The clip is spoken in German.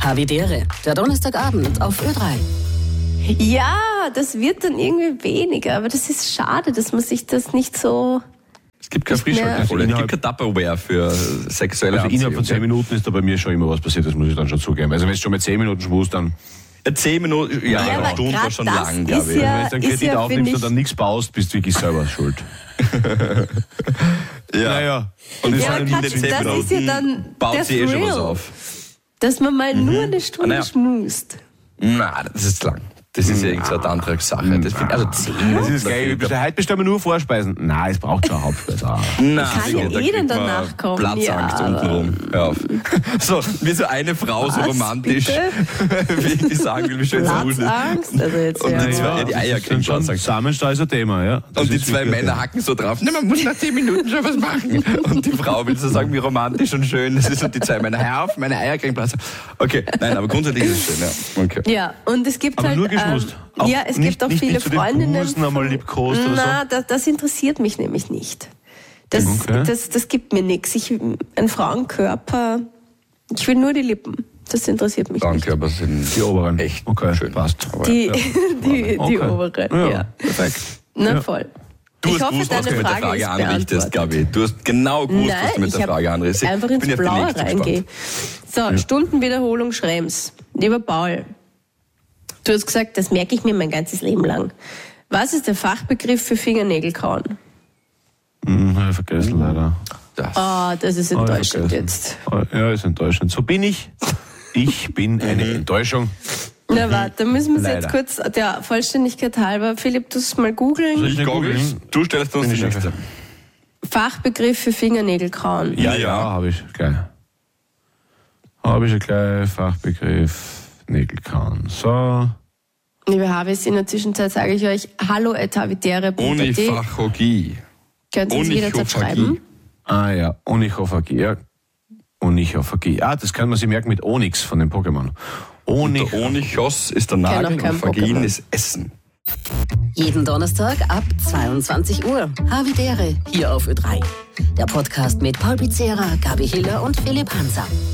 Havidere, der Donnerstagabend auf Ö3. Ja, das wird dann irgendwie weniger, aber das ist schade, dass man sich das nicht so... Es gibt keine Frischhaltefolie, es gibt kein Tupperware für sexuelle Also Anziehung. innerhalb von 10 Minuten ist da bei mir schon immer was passiert, das muss ich dann schon zugeben. Also wenn es schon mit 10 Minuten schmust, dann... 10 Minuten, ja, aber eine Stunde war schon lang, glaube ich. Ja, wenn du einen Kredit aufnimmst und dann nichts baust, bist du wirklich selber schuld. Ja. Und Ja, aber Katsch, das ist ja dann baut der sie schon Thrill, was auf. dass man mal nur eine Stunde schmust. Nein, das ist lang. Das ist ja irgend so eine andere Sache. Das find, also 10 Das Minuten. ist geil. Heute bestellen wir nur Vorspeisen. Nein, es braucht schon eine Hauptspeise. Nein, Kann ja da eh kriegt dann man danach kommen. Platzangst Ja, untenrum. Hör auf. So, wie so eine Frau so Was, romantisch, wie ich sagen will, wie schön sie wuschelt. Platzangst? Also jetzt, Und ja. die zwei, die Eier kriegen schon Platzangst. Samenstall ist ein Thema, ja. Das Und die ist zwei wirklich ein Männer Thema. hacken so drauf, man muss nach 10 Minuten schon was machen. Und die Frau will so sagen, wie romantisch und schön das ist. Und die zwei Männer, hör auf, meine Eier kriegen Platz. Okay, nein, aber grundsätzlich ist es schön, ja. Okay. Ja, und es gibt Aber halt... nur geschmust. Ja, es gibt auch viele nicht zu den Freundinnen... Busen einmal liebkost oder so. Na, das interessiert mich nämlich nicht. Das, Okay. das gibt mir nichts. Ein Frauenkörper... Ich will nur die Lippen. Das interessiert mich nicht. Danke, aber sind Die oberen. echt Okay, schön. passt. Aber Die, ja. die Okay. oberen, ja. Perfekt. Na Ja. voll. Du Ich hast hoffe, gewusst, was deine du mit der Frage Frage ist anrichtest, beantwortet. Gabi. Du hast genau gewusst, was du mit ich der Frage anrichtest. einfach Ich ins bin auf die Blaue nächste reingehe. gespannt. So, Stundenwiederholung Schrems. Lieber Paul, du hast gesagt, das merke ich mir mein ganzes Leben lang. Was ist der Fachbegriff für Fingernägelkauen? Hab ich vergessen, leider. Das ist enttäuschend vergessen. jetzt. Ja, ist enttäuschend. So bin ich. Ich bin eine Enttäuschung. Na warte, da müssen wir es jetzt Leider. kurz der Vollständigkeit halber. Philipp, du musst mal googeln. Ich Goggles, du stellst uns die nächste. Fachbegriff für Fingernägelkauen. Ja, habe ich gleich. Habe ich gleich Fachbegriff Nägelkauen. So. Liebe Habis, in der Zwischenzeit sage ich euch hallo@havidere.at. Onifachogie. Könnt ihr uns jederzeit Onichophagie. schreiben? Ah ja, Onichophagie. Ja. Onichophagie. Ah, das kann man sich merken mit Onyx von dem Pokémon. Der Onichos ist der Nagel kein und Phagien Pokémon. ist Essen. Jeden Donnerstag ab 22 Uhr. Havidere, hier auf Ö3. Der Podcast mit Paul Pizzera, Gabi Hiller und Philipp Hanser.